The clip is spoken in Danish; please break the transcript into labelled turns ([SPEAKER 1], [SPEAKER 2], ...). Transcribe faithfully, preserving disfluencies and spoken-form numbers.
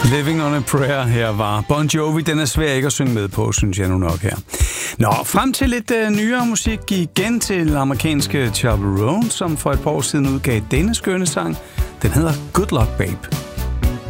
[SPEAKER 1] Living on a Prayer her var Bon Jovi. Den er svær ikke at synge med på, synes jeg nu nok her. Nå, frem til lidt uh, nyere musik igen til amerikanske Chaperone, som for et par år siden udgav denne skønne sang. Den hedder Good Luck Babe.